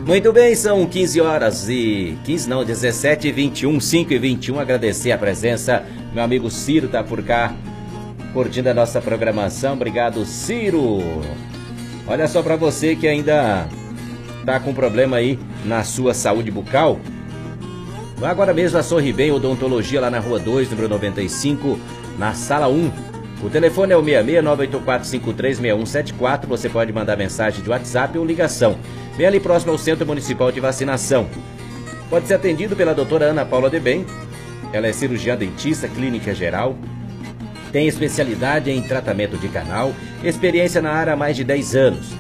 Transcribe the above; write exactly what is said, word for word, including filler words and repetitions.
Muito bem, são quinze horas e... quinze não, dezessete e vinte e um, cinco e vinte e um. Agradecer a presença. Meu amigo Ciro tá por cá, curtindo a nossa programação. Obrigado, Ciro. Olha só, para você que ainda tá com problema aí na sua saúde bucal, vá agora mesmo a Sorri Bem Odontologia, lá na Rua dois, número noventa e cinco, na Sala um. O telefone é o seis seis nove oito quatro cinco três seis um sete quatro. Você pode mandar mensagem de WhatsApp ou ligação. Bem ali próximo ao Centro Municipal de Vacinação. Pode ser atendido pela doutora Ana Paula de Bem. Ela é cirurgiã dentista, clínica geral. Tem especialidade em tratamento de canal, experiência na área há mais de dez anos.